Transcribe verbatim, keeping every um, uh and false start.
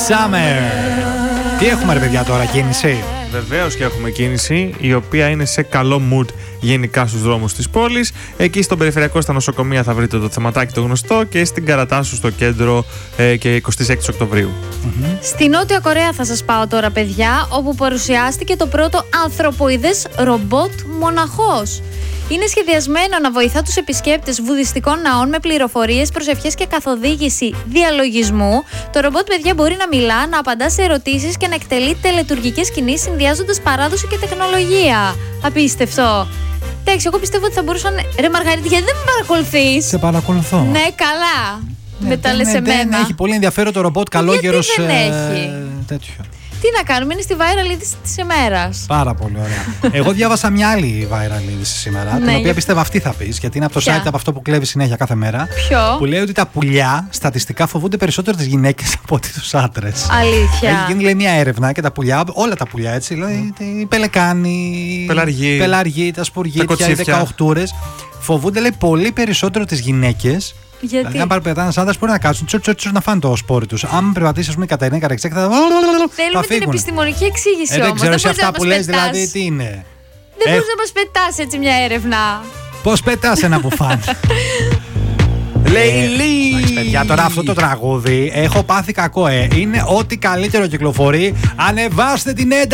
Summer. Τι έχουμε ρε παιδιά τώρα, κίνηση? Βεβαίως και έχουμε κίνηση, η οποία είναι σε καλό mood γενικά στους δρόμους της πόλης. Εκεί στον περιφερειακό στα νοσοκομεία θα βρείτε το θεματάκι το γνωστό και στην Καρατάσου στο κέντρο ε, και εικοστή έκτη Οκτωβρίου. Mm-hmm. Στη Νότια Κορέα θα σας πάω τώρα παιδιά, όπου παρουσιάστηκε το πρώτο ανθρωποειδές ρομπότ μοναχός. Είναι σχεδιασμένο να βοηθά τους επισκέπτες βουδιστικών ναών με πληροφορίες, προσευχές και καθοδήγηση διαλογισμού. Το ρομπότ, παιδιά, μπορεί να μιλά, να απαντά σε ερωτήσεις και να εκτελεί τελετουργικές κινήσεις συνδυάζοντας παράδοση και τεχνολογία. Απίστευτο. Εντάξει, εγώ πιστεύω ότι θα μπορούσαν. Ρε Μαργαρίτη, γιατί δεν με παρακολουθείς? Σε παρακολουθώ. Ναι, καλά. Ναι, με τα λες δεν, εμένα. δεν έχει πολύ ενδιαφέρον το ρομπότ, καλόγερος. Γιατί δεν ε, έχει? Τέτοιο. Τι να κάνουμε, είναι στη viral είδηση της ημέρας. Πάρα πολύ ωραία. Εγώ διάβασα μια άλλη viral είδηση σήμερα, Ναι, την οποία για... πιστεύω αυτή θα πεις, γιατί είναι από το Ποια? site από αυτό που κλέβει συνέχεια κάθε μέρα. Ποιο? Που λέει ότι τα πουλιά στατιστικά φοβούνται περισσότερο τις γυναίκες από ότι τους άντρες. Αλήθεια. Έχει γίνει, λέει, μια έρευνα και τα πουλιά, όλα τα πουλιά έτσι, λέει, οι πελεκάνοι, πελαργοί, πελαργοί, τα σπουργίτια, οι δεκαοχτούρες, φοβούνται, λέει, πολύ περισσότερο τις γυναίκες. Γιατί? Δηλαδή, αν πάρει πετάνε ένα άντρα, μπορεί να κάτσουν τσου, τσου, τσου, να φάνε το σπόρι του. Αν περπατήσει, α πούμε, η Κατερίνα Καρεξέκ, θα. Θέλουμε την επιστημονική εξήγηση ε, όμως. δεν ξέρω εσύ αυτά που λες, πετάς. δηλαδή, τι είναι. Δεν ε... μπορείς να μας πετάς έτσι μια έρευνα. Πώς πετάς ένα μπουφάν? Λέιλι! Παιδιά, τώρα αυτό το τραγούδι έχω πάθει κακό, ε. Είναι ό,τι καλύτερο κυκλοφορεί. Ανεβάστε την ένταση.